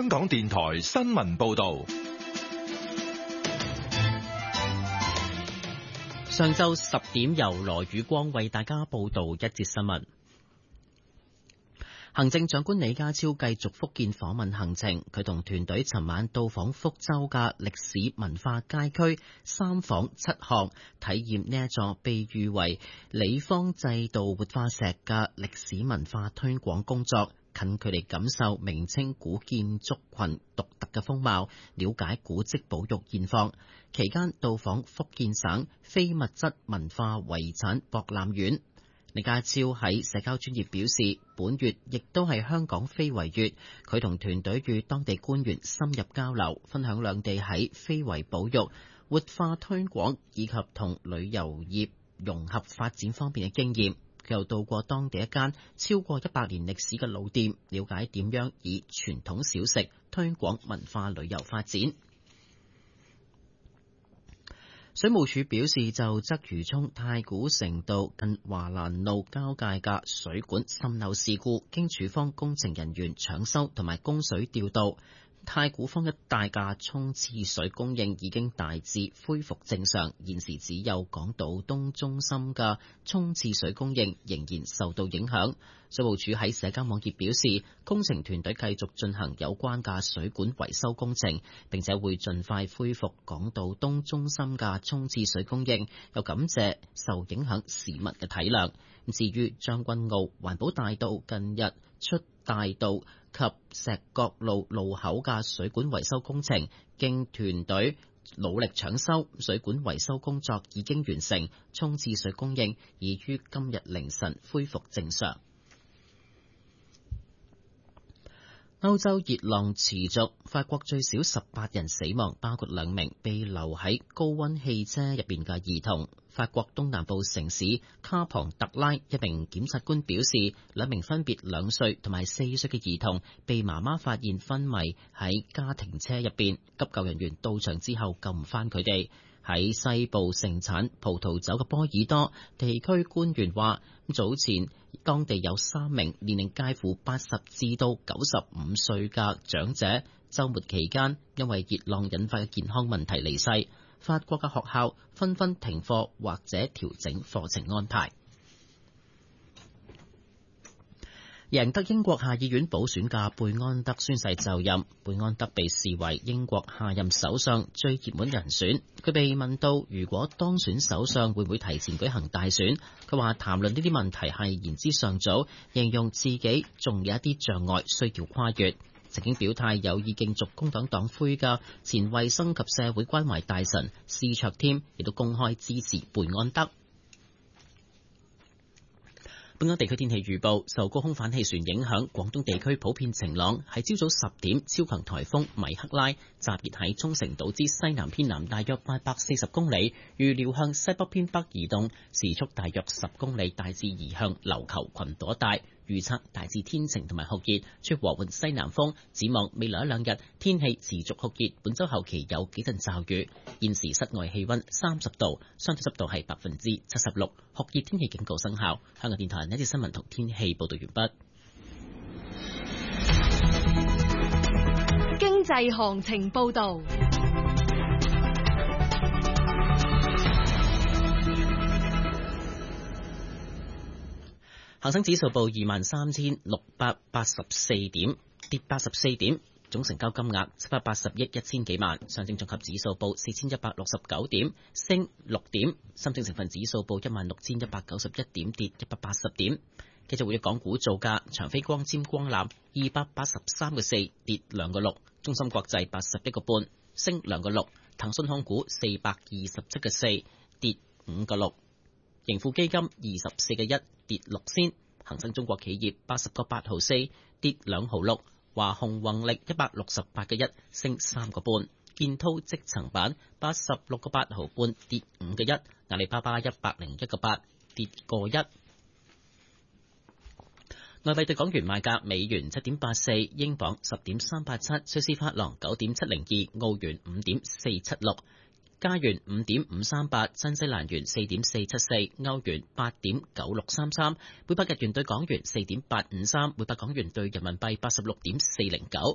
香港電台新聞報道。 上晝10點，由羅宇光為大家報道一節新聞。行政長官李家超繼續福建訪問行程，佢同團隊尋晚到訪福州嘅歷史文化街區，三訪七巷，體驗呢一座被譽為李方制度活化石嘅歷史文化推廣工作，近距離感受明清古建築群獨特嘅風貌，了解古蹟保育現況。期間到訪福建省非物質文化遺產博覽院。李家超喺社交專頁表示，本月亦都係香港非遺月，佢同團隊與當地官員深入交流，分享兩地喺非遺保育、活化推廣以及同旅遊業融合發展方面嘅經驗。佢又到過當地一間超過100年歷史嘅老店，了解點樣以傳統小食推廣文化旅遊發展。水務署表示，就鰂魚涌太古城道近華蘭路交界嘅水管滲漏事故，經署方工程人員搶修同埋供水調度，太古坊一帶嘅沖廁水供應已經大致恢復正常，現時只有港島東中心嘅沖廁水供應仍然受到影響。水務署喺社交網頁表示，工程團隊繼續進行有關嘅水管維修工程，並且會盡快恢復港島東中心嘅沖廁水供應，又感謝受影響市民嘅體諒。至於將軍澳環保大道近日出大道及石角路路口嘅水管維修工程，經團隊努力搶修，水管維修工作已經完成，沖廁水供應已於今日凌晨恢復正常。歐洲熱浪持續，法國最少18人死亡，包括2名被留喺高溫汽車入邊嘅兒童。法國東南部城市卡龐特拉一名檢察官表示，2名分別2歲同埋4歲嘅兒童被媽媽發現昏迷喺家庭車入邊，急救人員到場之後救唔返佢哋。喺西部盛產葡萄酒嘅波爾多地區官員話，早前當地有3名年齡介乎80至到95歲嘅長者，週末期間因為熱浪引發嘅健康問題離世。法國嘅學校紛紛停課或者調整課程安排。贏得英國下議院補選嘅貝安德宣誓就任，貝安德被視為英國下任首相最熱門人選。佢被問到如果當選首相會唔會提前舉行大選，佢話談論呢啲問題係言之尚早，形容自己仲有一啲障礙需要跨越。曾經表態有意競逐工黨黨魁嘅前衛生及社會關懷大臣施卓添亦都公開支持貝安德。本港地區天氣預報，受高空反氣旋影響，廣東地區普遍晴朗。喺朝早10點，超強颱風米克拉集結喺沖繩島之西南偏南大約840公里，預料向西北偏北移動，時速大約10公里，大致移向琉球群島一帶。預測大致天晴同埋酷熱，吹和緩西南風。展望未來1-2日天氣持續酷熱，本週後期有幾陣驟雨。現時室外氣溫30度，相對濕度係76%，酷熱天氣警告生效。香港電台呢節新聞同天氣報道完畢。 經濟行情報道。 恒生指數報23,684點，跌84點，總成交金額780億1000幾萬。上證綜合指數報4169點，升6點。深證成分指數報16191點，跌180點。繼續活躍港股造價，長飛光纖光纜283個4，跌2個6。中芯國際81個半，升2個6。騰訊控股427個4，跌5個6。盈富基金24個1，跌6仙。恒生中國企業80個8毫4，跌2毫6。華虹宏力168個1，升3個半。建滔積層板86個8毫半，跌5個1。阿里巴巴101個8，跌個1。外幣對港元賣價：美元7.84，英鎊10.387，瑞士法郎9.702，澳元5.476。加元5.538，新西蘭元4.474，歐元8.9633，每百日元對港元4.853，每百港元對人民幣86.409。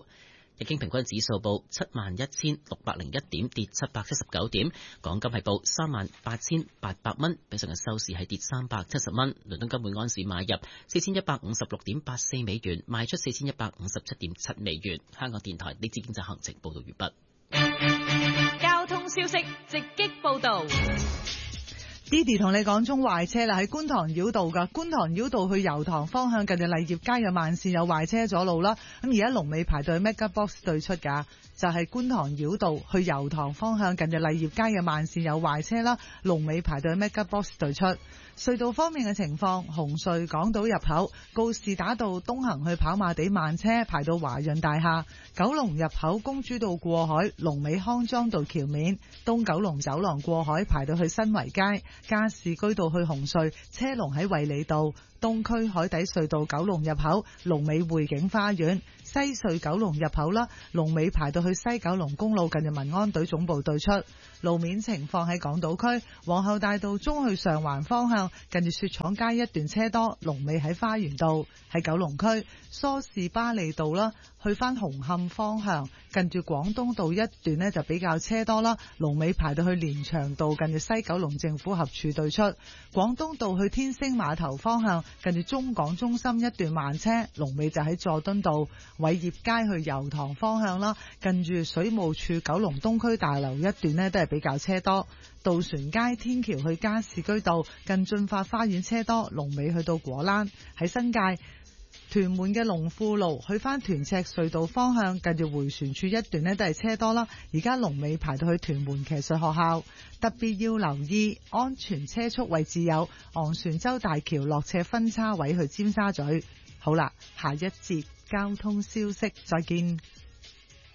日經平均指數報71,601點，跌779點。港金係報38,800蚊，比上日收市係跌370蚊。倫敦金每安士買入4156.84美元，賣出4157.7美元。香港電台呢節經濟行情報道完畢。 交通消息直擊報道。 Didi 同你講中壞車啦，喺觀塘繞道噶，觀塘繞道去油塘方向近住麗業街嘅慢線有壞車阻路啦。咁而家龍尾排隊 Mega Box 對出噶，就係觀塘繞道去油塘方向近住麗業街嘅慢線有壞車啦，龍尾排隊 Mega Box 對出。隧道方面嘅情況，紅隧港島入口告士打道東行去跑馬地慢車排到華潤大廈，九龍入口公主道過海龍尾康莊道橋面，東九龍走廊過海排到去新圍街，加士居道去紅隧車龍喺衛理道，東區海底隧道九龍入口龍尾匯景花園，西隧九龍入口啦，龍尾排到去西九龍公路近住民安隊總部對出。路面情況喺港島區皇后大道中去上環方向近住雪廠街一段車多，龍尾喺花園道。喺九龍區梳士巴利道啦，去返紅磡方向近住廣東道一段呢就比較車多啦，龍尾排到去連翔道近住西九龍政府合署對出。廣東道去天星碼頭方向近住中港中心一段慢車，龍尾就喺佐敦道。偉業街去油塘方向啦，近住水務署九龍東區大樓一段呢都係比較車多。渡船街天橋去加士居道近駿發花園車多，龍尾去到果欄。喺新界屯門嘅龍富路去返屯赤隧道方向近住迴旋處一段呢都係車多啦，而家龍尾排到去屯門騎術學校。特別要留意安全車速位置有昂船洲大橋落斜分叉位去尖沙咀。好啦，下一節交通消息再見。